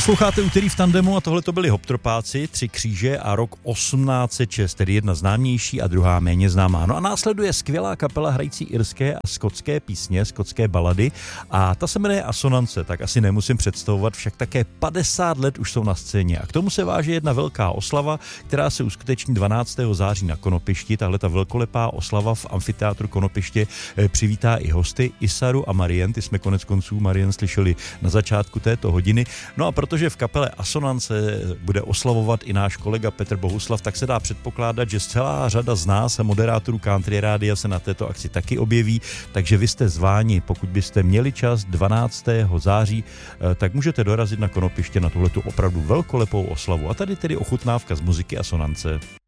Posloucháte Úterý v tandemu a tohle to byli Hoptropáci, Tři kříže a rok 1806, tedy jedna známější a druhá méně známá. No a následuje skvělá kapela hrající irské a skotské písně, skotské balady a ta se jmenuje Asonance, tak asi nemusím představovat, však také 50 let už jsou na scéně a k tomu se váže jedna velká oslava, která se uskuteční 12. září na Konopišti. Tahle ta velkolepá oslava v amfiteátru Konopiště přivítá i hosty Isaru a Marien, ty jsme konec konců Marien slyšeli na začátku této hodiny. No a protože v kapele Asonance bude oslavovat i náš kolega Petr Bohuslav, tak se dá předpokládat, že celá řada z nás a moderátorů Country Rádia se na této akci taky objeví, takže vy jste zváni, pokud byste měli čas 12. září, tak můžete dorazit na Konopiště na tuhletu opravdu velkolepou oslavu. A tady tedy ochutnávka z muziky Asonance.